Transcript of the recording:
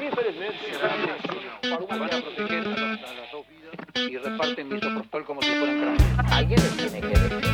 infelizmente van a proteger a las dos vidas y reparten misoprostol como si fueran cráneos. Alguien les tiene que decir.